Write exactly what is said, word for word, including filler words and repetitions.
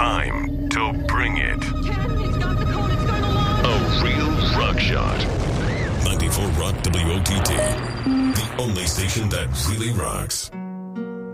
time to bring it. Ken, he's got the code. It's going alarm. A real rock shot. ninety-four Rock W O T T. The only station that really rocks.